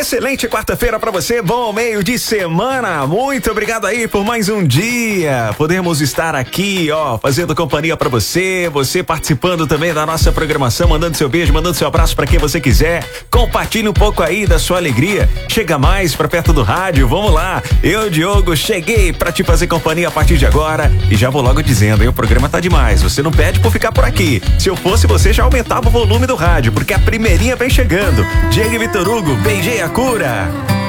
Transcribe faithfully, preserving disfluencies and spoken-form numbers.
Excelente quarta-feira pra você, bom meio de semana, muito obrigado aí por mais um dia, podemos estar aqui, ó, fazendo companhia pra você, você participando também da nossa programação, mandando seu beijo, mandando seu abraço pra quem você quiser, compartilhe um pouco aí da sua alegria, chega mais pra perto do rádio, vamos lá, eu, Diogo, cheguei pra te fazer companhia a partir de agora e já vou logo dizendo, aí o programa tá demais, você não pede por ficar por aqui, se eu fosse você já aumentava o volume do rádio, porque a primeirinha vem chegando, Diego e Vitor Hugo, beijei a cura.